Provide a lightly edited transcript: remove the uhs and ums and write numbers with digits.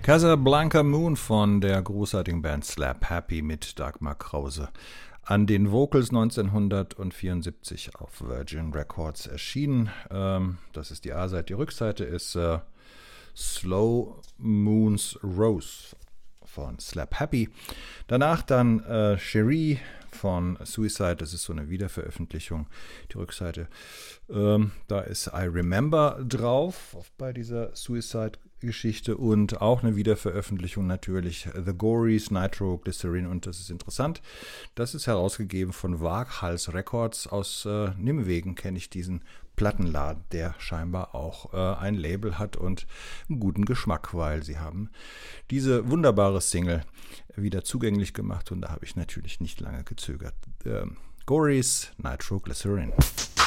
Casablanca Moon von der großartigen Band Slap Happy mit Dagmar Krause. An den Vocals 1974 auf Virgin Records erschienen. Das ist die A-Seite. Die Rückseite ist Slow Moon's Rose von Slap Happy. Danach dann Cherie von Suicide. Das ist so eine Wiederveröffentlichung. Die Rückseite. Da ist I Remember drauf bei dieser Suicide-Geschichte und auch eine Wiederveröffentlichung natürlich The Gories, Nitroglycerin, und das ist interessant. Das ist herausgegeben von Waghals Records. Aus Nimwegen kenne ich diesen Plattenladen, der scheinbar auch ein Label hat und einen guten Geschmack, weil sie haben diese wunderbare Single wieder zugänglich gemacht und da habe ich natürlich nicht lange gezögert. Gories, Nitroglycerin.